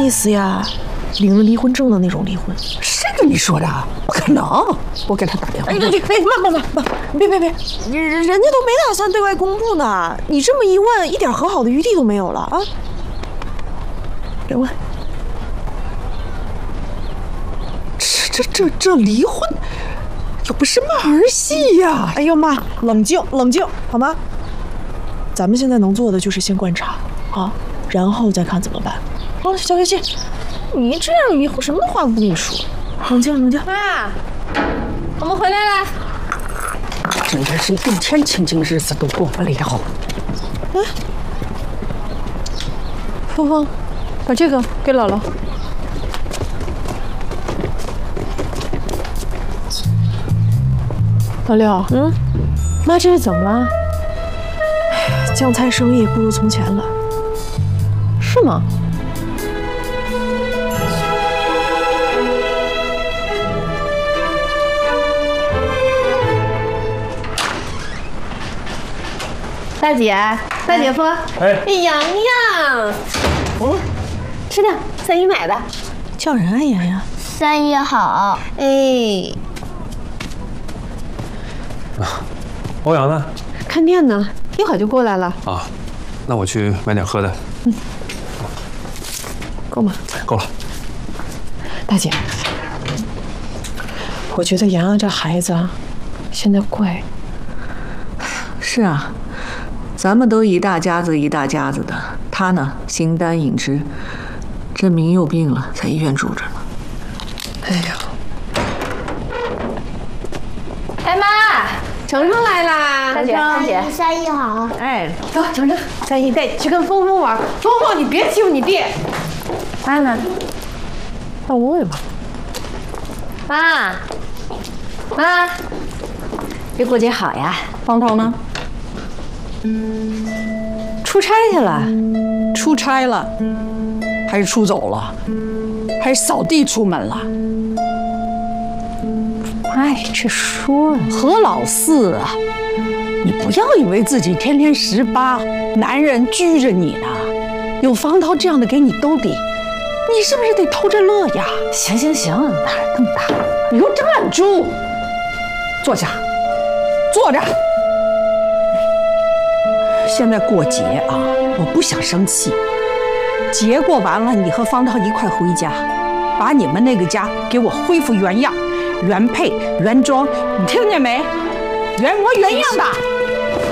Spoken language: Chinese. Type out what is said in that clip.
意思呀？领了离婚证的那种离婚。 谁跟你说的？不可能！我给他打电话。 哎，慢，别，人家都没打算对外公布呢。你这么一问，一点和好的余地都没有了啊！别问。 这离婚，又不是嘛儿戏呀！ 哎呦妈，冷静，好吗？咱们现在能做的就是先观察啊，然后再看怎么办。好，小月姐，你这样以后什么话都不跟你说，冷静。 妈，我们回来了。 真的是一天清静日子都过不了。 哎，峰峰，把这个给姥姥。老六，妈这是怎么了？ 酱菜生意不如从前了， 是吗？大姐夫，哎，洋洋，吃的3姨买的， 叫人啊妍妍。 3姨好， 哎。 欧阳呢？ 看店呢，一会儿就过来了。 啊，那我去买点喝的。 够吗？ 够了。 大姐，我觉得洋洋这孩子啊，现在怪。 是啊，咱们都一大家子的，他呢形单影只，这明又病了，在医院住着呢。 哎呀！哎妈！程程来啦！ 大姐，3姨好。 哎，走，程程，3姨带你去跟峰峰玩。峰峰，你别欺负你弟。妈呢？到屋里吧。妈，这过节好呀。 方涛呢？ 出差去了。 出差了，还是出走了，还是扫地出门了？ 哎，这说何老四啊，你不要以为自己天天18，男人拘着你呢。有方涛这样的给你兜底，你是不是得偷着乐呀？ 行，哪儿这么大？ 你给我站住！坐下，坐着。现在过节啊，我不想生气。节过完了，你和方涛一块回家，把你们那个家给我恢复原样。原配原装，你听见没？原模原样的。